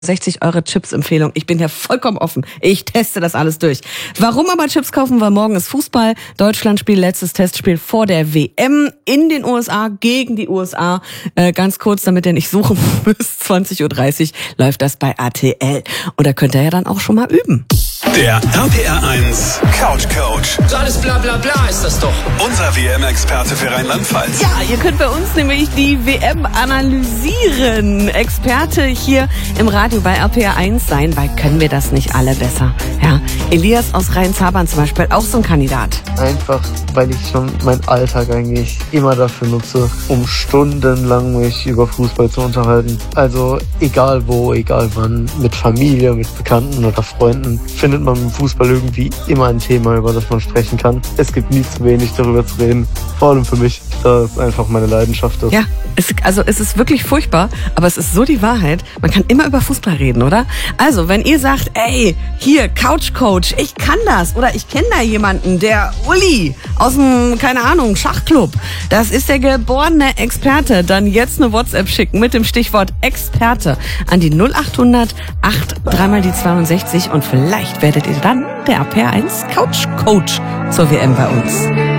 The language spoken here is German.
60 Euro Chips-Empfehlung. Ich bin ja vollkommen offen. Ich teste das alles durch. Warum aber Chips kaufen? Weil morgen ist Fußball. Deutschland spielt letztes Testspiel vor der WM in den USA gegen die USA. Ganz kurz, damit ihr nicht suchen müsst. 20.30 Uhr läuft das bei RTL. Und da könnt ihr ja dann auch schon mal üben. Der RPR 1 Couch Coach. So alles bla bla bla ist das doch. Unser WM-Experte für Rheinland-Pfalz. Ja, ihr könnt bei uns nämlich die WM analysieren. Experte hier im Radio bei RPR 1 sein, weil können wir das nicht alle besser. Ja, Elias aus Rhein-Zabern zum Beispiel, auch so ein Kandidat. Einfach, weil ich schon meinen Alltag eigentlich immer dafür nutze, um stundenlang mich über Fußball zu unterhalten. Also egal wo, egal wann, mit Familie, mit Bekannten oder Freunden, findet man im Fußball irgendwie immer ein Thema, über das man sprechen kann. Es gibt nie zu wenig darüber zu reden. Vor allem für mich, da es einfach meine Leidenschaft ist. Ja, es ist wirklich furchtbar, aber es ist so die Wahrheit. Man kann immer über Fußball reden, oder? Also, wenn ihr sagt, ey, hier, Couch Coach, ich kann das. Oder ich kenne da jemanden, der Uli aus dem, keine Ahnung, Schachclub. Das ist der geborene Experte. Dann jetzt eine WhatsApp schicken mit dem Stichwort Experte an die 0800 8 die 62 und vielleicht werdet ihr dann der RPR 1 Couch Coach zur WM bei uns.